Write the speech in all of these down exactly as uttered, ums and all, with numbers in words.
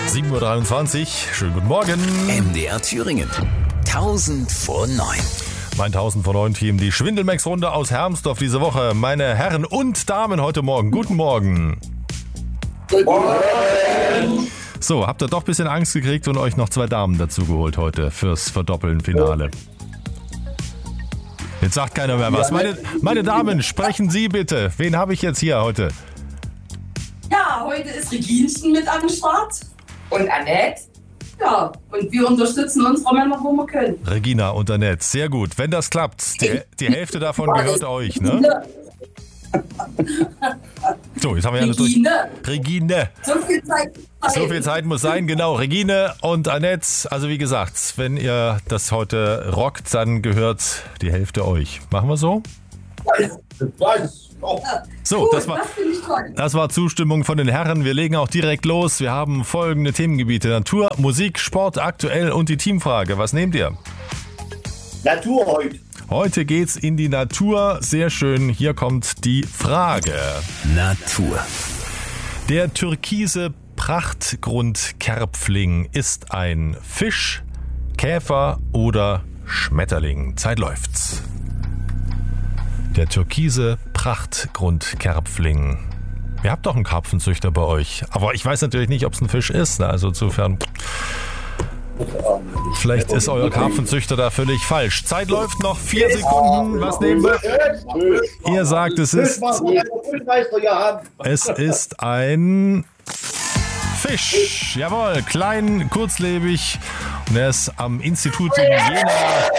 sieben Uhr dreiundzwanzig, schönen guten Morgen. M D R Thüringen, tausend vor neun. Mein tausend vor neun Team, die Schwindelmax-Runde aus Hermsdorf diese Woche. Meine Herren und Damen heute Morgen, guten Morgen. Guten Morgen. So, habt ihr doch ein bisschen Angst gekriegt und euch noch zwei Damen dazu geholt heute fürs Verdoppeln-Finale. Jetzt sagt keiner mehr was. Meine, meine Damen, sprechen Sie bitte. Wen habe ich jetzt hier heute? Ja, heute ist Reginchen mit am Start. Und Annette. Ja, und wir unterstützen unsere Männer, wo wir können. Regina und Annette, sehr gut. Wenn das klappt, die, die Hälfte davon gehört euch, ne? So, jetzt haben wir ja natürlich... Regine. Regine. So viel Zeit. So viel Zeit muss sein, genau. Regine und Annette, also wie gesagt, wenn ihr das heute rockt, dann gehört die Hälfte euch. Machen wir so? So, Gut, das war, das finde ich toll. das war Zustimmung von den Herren. Wir legen auch direkt los. Wir haben folgende Themengebiete: Natur, Musik, Sport, aktuell und die Teamfrage. Was nehmt ihr? Natur heute. Heute geht's in die Natur. Sehr schön. Hier kommt die Frage. Natur. Der türkise Prachtgrundkerpfling ist ein Fisch, Käfer oder Schmetterling. Zeit läuft's. Der türkise Prachtgrundkerpfling. Ihr habt doch einen Karpfenzüchter bei euch. Aber ich weiß natürlich nicht, ob es ein Fisch ist. Also insofern... Vielleicht ist euer Karpfenzüchter da völlig falsch. Zeit läuft noch, vier Sekunden. Was nehmen wir? Ihr sagt, es ist... Es ist ein Fisch. Jawohl, klein, kurzlebig. Und er ist am Institut in Jena.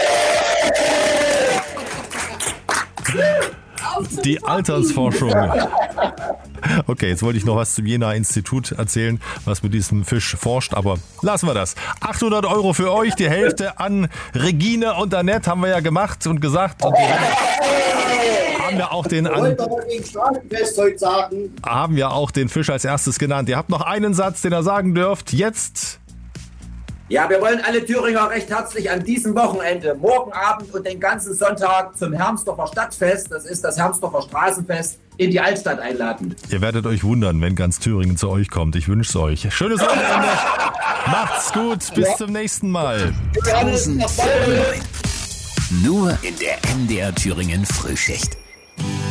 Die Altersforschung. Okay, jetzt wollte ich noch was zum Jena-Institut erzählen, was mit diesem Fisch forscht, aber lassen wir das. achthundert Euro für euch, die Hälfte an Regine und Annette haben wir ja gemacht und gesagt. Und haben wir auch den an, haben wir auch den Fisch als erstes genannt. Ihr habt noch einen Satz, den ihr sagen dürft. Jetzt. Ja, wir wollen alle Thüringer recht herzlich an diesem Wochenende, morgen Abend und den ganzen Sonntag zum Hermsdorfer Stadtfest, das ist das Hermsdorfer Straßenfest, in die Altstadt einladen. Ihr werdet euch wundern, wenn ganz Thüringen zu euch kommt. Ich wünsche es euch. Schönes Wochenende. Macht's gut. Bis zum nächsten Mal. tausend vor neun. Nur in der M D R Thüringen Frühschicht.